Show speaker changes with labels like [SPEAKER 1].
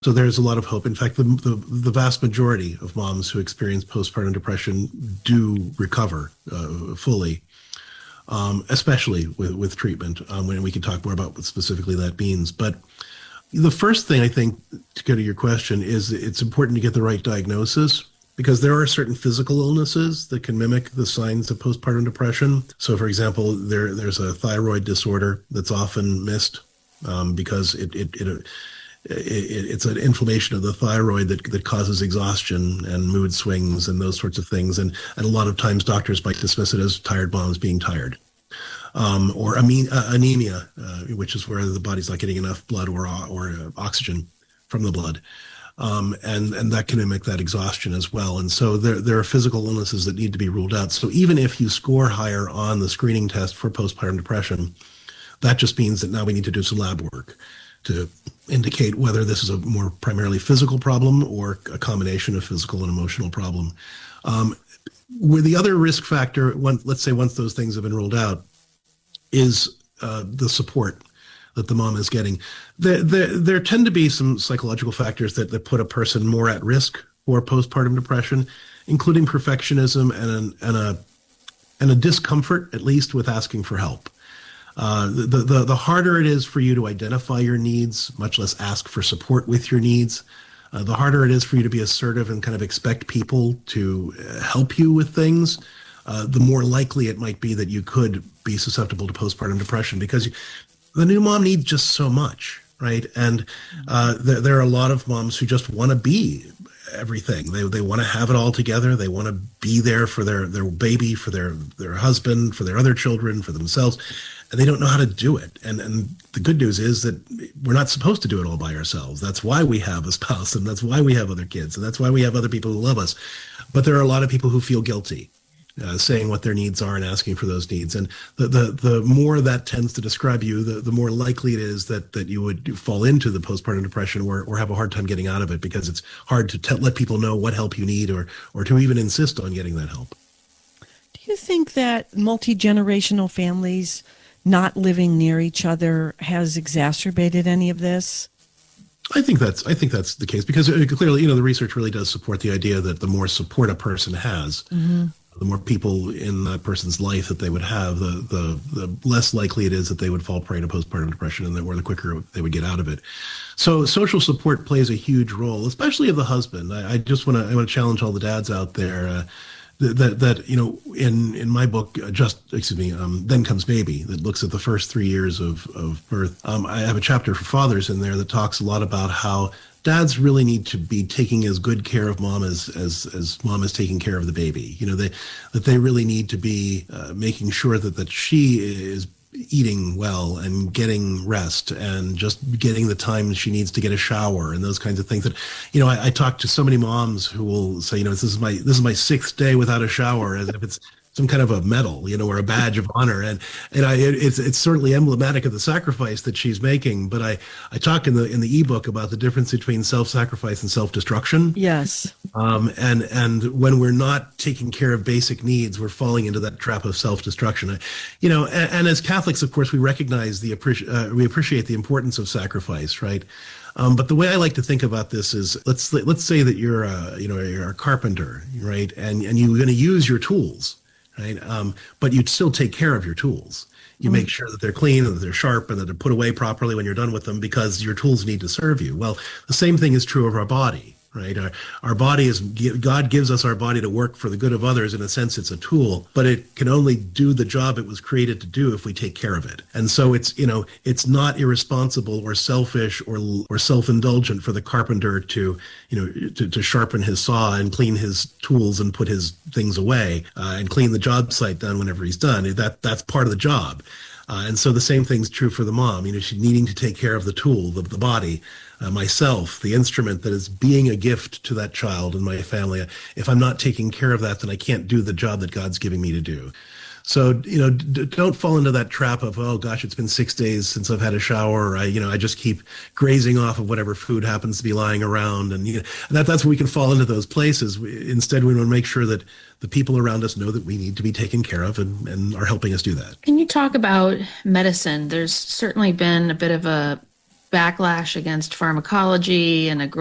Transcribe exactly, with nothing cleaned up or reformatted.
[SPEAKER 1] So there's a lot of hope. In fact, the, the, the vast majority of moms who experience postpartum depression do recover uh, fully, um, especially with, with treatment. Um, when we can talk more about what specifically that means. But the first thing I think, to go to your question, is it's important to get the right diagnosis, because there are certain physical illnesses that can mimic the signs of postpartum depression. So, for example, there there's a thyroid disorder that's often missed um, because it, it, it, it it's an inflammation of the thyroid that, that causes exhaustion and mood swings and those sorts of things. And, and a lot of times doctors might dismiss it as tired moms being tired. Um, or anemia, uh, which is where the body's not getting enough blood or, or uh, oxygen from the blood. Um, and, and that can mimic that exhaustion as well. And so there, there are physical illnesses that need to be ruled out. So even if you score higher on the screening test for postpartum depression, that just means that now we need to do some lab work to indicate whether this is a more primarily physical problem or a combination of physical and emotional problem. Um, where the other risk factor, one, let's say once those things have been ruled out, is uh, the support that the mom is getting. There, there, there tend to be some psychological factors that, that put a person more at risk for postpartum depression, including perfectionism and, an, and, a, and a discomfort, at least, with asking for help. Uh, the, the, the harder it is for you to identify your needs, much less ask for support with your needs, uh, the harder it is for you to be assertive and kind of expect people to help you with things, uh, the more likely it might be that you could be susceptible to postpartum depression, because you, the new mom needs just so much, right? And uh, there, there are a lot of moms who just want to be everything. They they want to have it all together. They want to be there for their, their baby, for their, their husband, for their other children, for themselves. And they don't know how to do it. And and the good news is that we're not supposed to do it all by ourselves. That's why we have a spouse, and that's why we have other kids, and that's why we have other people who love us. But there are a lot of people who feel guilty uh, saying what their needs are and asking for those needs. And the the, the more that tends to describe you, the, the more likely it is that that you would fall into the postpartum depression or, or have a hard time getting out of it, because it's hard to t- let people know what help you need, or or to even insist on getting that help.
[SPEAKER 2] Do you think that multi-generational families not living near each other has exacerbated any of this?
[SPEAKER 1] I think that's I think that's the case, because clearly, you know, the research really does support the idea that the more support a person has, mm-hmm. the more people in that person's life that they would have, the the the less likely it is that they would fall prey to postpartum depression, and the, or the quicker they would get out of it. So social support plays a huge role, especially of the husband. I, I just want to I want to challenge all the dads out there. Uh, That, that, you know, in, in my book, uh, just, excuse me, um, Then Comes Baby, that looks at the first three years of, of birth. Um, I have a chapter for fathers in there that talks a lot about how dads really need to be taking as good care of mom as, as, as mom is taking care of the baby. You know, they, that they really need to be uh, making sure that, that she is eating well and getting rest and just getting the time she needs to get a shower and those kinds of things. That, you know, I, I talk to so many moms who will say, you know, this is my this is my sixth day without a shower, as if it's some kind of a medal, you know, or a badge of honor. And and I it, it's it's certainly emblematic of the sacrifice that she's making. But I I talk in the in the ebook about the difference between self-sacrifice and self-destruction.
[SPEAKER 2] Yes.
[SPEAKER 1] Um, and and when we're not taking care of basic needs, we're falling into that trap of self-destruction. You know, and, and as Catholics, of course, we recognize the appreci- uh, we appreciate the importance of sacrifice, right? Um, but the way I like to think about this is, let's let's say that you're a you know you're a carpenter, right? And and you're going to use your tools, right? Um, but you'd still take care of your tools. You make sure that they're clean and that they're sharp and that they're put away properly when you're done with them, because your tools need to serve you. Well, the same thing is true of our body, right? Our, our body is, God gives us our body to work for the good of others. In a sense, it's a tool, but it can only do the job it was created to do if we take care of it. And so it's, you know, it's not irresponsible or selfish or or self-indulgent for the carpenter to, you know, to, to sharpen his saw and clean his tools and put his things away uh, and clean the job site down whenever he's done. That that's part of the job. Uh, and so the same thing's true for the mom. You know, she's needing to take care of the tool, the, the body, uh, myself, the instrument that is being a gift to that child and my family. If I'm not taking care of that, then I can't do the job that God's giving me to do. So, you know, d- don't fall into that trap of, oh gosh, it's been six days since I've had a shower. Or I, you know, I just keep grazing off of whatever food happens to be lying around. And you know, that, that's where we can fall into those places. We, instead, we want to make sure that the people around us know that we need to be taken care of and, and are helping us do that.
[SPEAKER 3] Can you talk about medicine? There's certainly been a bit of a backlash against pharmacology and a